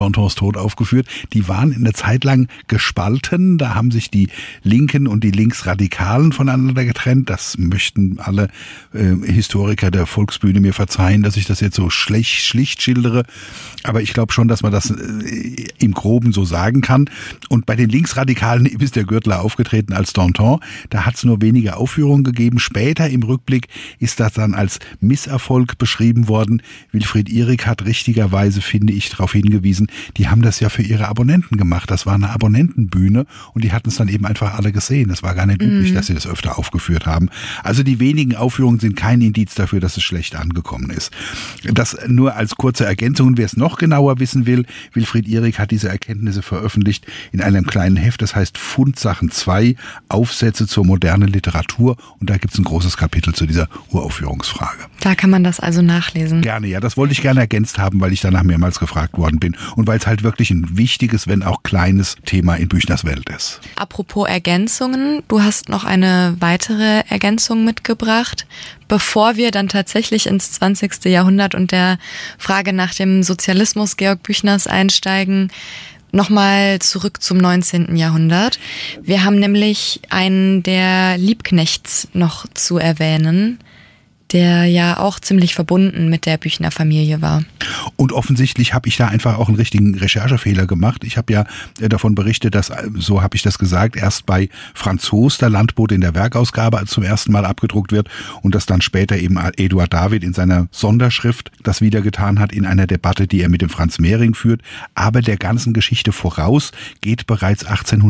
Dantons Tod aufgeführt. Die waren in der Zeit lang gespalten. Da haben sich die Linken und die Linksradikalen voneinander getrennt. Das möchten alle Historiker der Volksbühne mir verzeihen, dass ich das jetzt so schlicht schildere. Aber ich glaube schon, dass man das im Groben so sagen kann. Und bei den Linksradikalen ist der Gürtler aufgetreten als Danton. Da hat es nur wenige Aufführungen gegeben. Später im Rückblick ist das dann als Misserfolg beschrieben worden. Wilfried Ihrig hat richtigerweise, finde ich, darauf hingewiesen, die haben das ja für ihre Abonnenten gemacht. Das war eine Abonnentenbühne und die hatten es dann eben einfach alle gesehen. Es war gar nicht üblich, dass sie das öfter aufgeführt haben. Also die wenigen Aufführungen sind kein Indiz dafür, dass es schlecht angekommen ist. Das nur als kurze Ergänzung. Wer es noch genauer wissen will, Wilfried Ihrig hat diese Erkenntnisse veröffentlicht in einem kleinen Heft, das heißt Fundsachen 2, Aufsätze zur modernen Literatur. Und da gibt es ein großes Kapitel zu dieser Uraufführungsfrage. Da kann man das also nachlesen. Gerne, ja. Das wollte ich gerne ergänzt haben, weil ich danach mehrmals gefragt worden bin. Und weil es halt wirklich ein wichtiges, wenn auch kleines Thema in Büchners Welt ist. Apropos Ergänzungen, du hast noch eine weitere Ergänzung mitgebracht, bevor wir dann tatsächlich ins 20. Jahrhundert und der Frage nach dem Sozialismus Georg Büchners einsteigen. Nochmal zurück zum 19. Jahrhundert. Wir haben nämlich einen der Liebknechts noch zu erwähnen, der ja auch ziemlich verbunden mit der Büchner Familie war. Und offensichtlich habe ich da einfach auch einen richtigen Recherchefehler gemacht. Ich habe ja davon berichtet, dass, so habe ich das gesagt, erst bei Franz Hoos der Landbote in der Werkausgabe zum ersten Mal abgedruckt wird und dass dann später eben Eduard David in seiner Sonderschrift das wieder getan hat in einer Debatte, die er mit dem Franz Mehring führt. Aber der ganzen Geschichte voraus geht bereits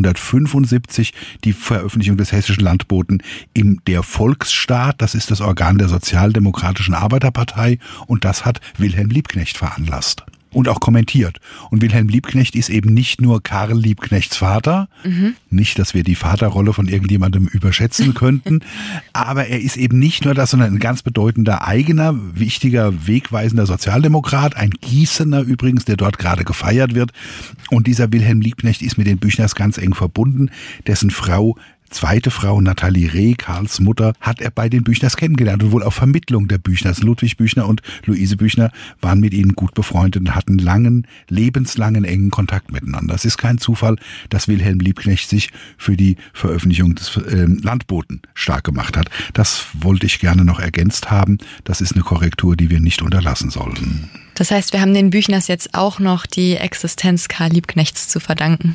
1875 die Veröffentlichung des Hessischen Landboten im Der Volksstaat. Das ist das Organ der Sozialdemokratischen Arbeiterpartei und das hat Wilhelm Liebknecht veranlasst und auch kommentiert. Und Wilhelm Liebknecht ist eben nicht nur Karl Liebknechts Vater, nicht, dass wir die Vaterrolle von irgendjemandem überschätzen könnten, aber er ist eben nicht nur das, sondern ein ganz bedeutender eigener, wichtiger, wegweisender Sozialdemokrat, ein Gießener übrigens, der dort gerade gefeiert wird. Und dieser Wilhelm Liebknecht ist mit den Büchners ganz eng verbunden, dessen zweite Frau, Nathalie Reh, Karls Mutter, hat er bei den Büchners kennengelernt und wohl auf Vermittlung der Büchners. Ludwig Büchner und Luise Büchner waren mit ihnen gut befreundet und hatten lebenslangen engen Kontakt miteinander. Es ist kein Zufall, dass Wilhelm Liebknecht sich für die Veröffentlichung des Landboten stark gemacht hat. Das wollte ich gerne noch ergänzt haben. Das ist eine Korrektur, die wir nicht unterlassen sollten. Das heißt, wir haben den Büchners jetzt auch noch die Existenz Karl Liebknechts zu verdanken.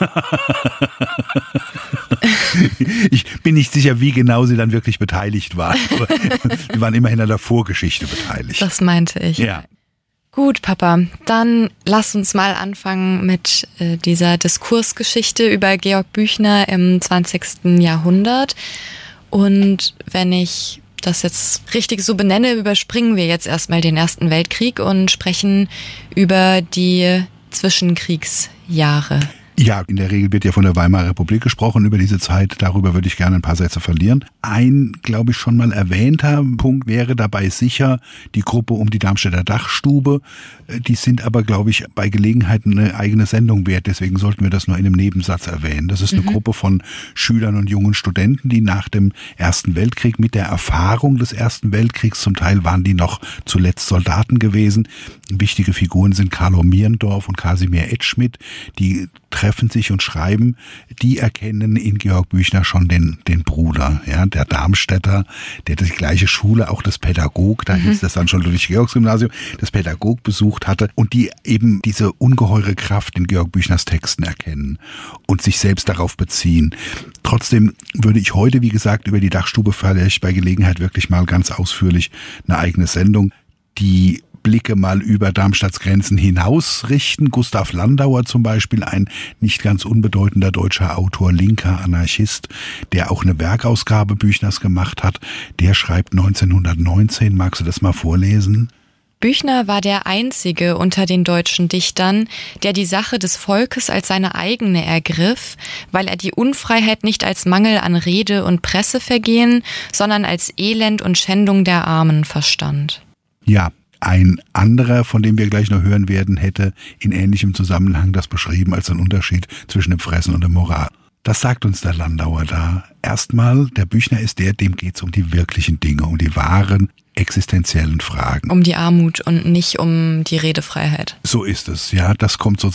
Ich bin nicht sicher, wie genau sie dann wirklich beteiligt waren. Aber sie waren immerhin an der Vorgeschichte beteiligt. Das meinte ich. Ja. Gut, Papa, dann lass uns mal anfangen mit dieser Diskursgeschichte über Georg Büchner im 20. Jahrhundert. Und wenn ich das jetzt richtig so benenne, überspringen wir jetzt erstmal den Ersten Weltkrieg und sprechen über die Zwischenkriegsjahre. Ja, in der Regel wird ja von der Weimarer Republik gesprochen über diese Zeit. Darüber würde ich gerne ein paar Sätze verlieren. Ein, glaube ich, schon mal erwähnter Punkt wäre dabei sicher die Gruppe um die Darmstädter Dachstube. Die sind aber, glaube ich, bei Gelegenheit eine eigene Sendung wert. Deswegen sollten wir das nur in einem Nebensatz erwähnen. Das ist eine Gruppe von Schülern und jungen Studenten, die nach dem Ersten Weltkrieg mit der Erfahrung des Ersten Weltkriegs, zum Teil waren die noch zuletzt Soldaten gewesen. Wichtige Figuren sind Carlo Mierendorf und Kasimir Edschmidt, die treffen sich und schreiben, die erkennen in Georg Büchner schon den Bruder, ja, der Darmstädter, der die gleiche Schule, auch das Pädagog, da hieß das dann schon Ludwig-Georgs-Gymnasium, das Pädagog besucht hatte und die eben diese ungeheure Kraft in Georg Büchners Texten erkennen und sich selbst darauf beziehen. Trotzdem würde ich heute, wie gesagt, über die Dachstube vielleicht bei Gelegenheit wirklich mal ganz ausführlich eine eigene Sendung, die Blicke mal über Darmstadts Grenzen hinaus richten. Gustav Landauer zum Beispiel, ein nicht ganz unbedeutender deutscher Autor, linker Anarchist, der auch eine Werkausgabe Büchners gemacht hat, der schreibt 1919, magst du das mal vorlesen? Büchner war der einzige unter den deutschen Dichtern, der die Sache des Volkes als seine eigene ergriff, weil er die Unfreiheit nicht als Mangel an Rede und Pressevergehen, sondern als Elend und Schändung der Armen verstand. Ja, ein anderer, von dem wir gleich noch hören werden, hätte in ähnlichem Zusammenhang das beschrieben als einen Unterschied zwischen dem Fressen und der Moral. Das sagt uns der Landauer da. Erstmal, der Büchner ist dem geht's um die wirklichen Dinge, um die wahren existenziellen Fragen. Um die Armut und nicht um die Redefreiheit. So ist es, ja. Das kommt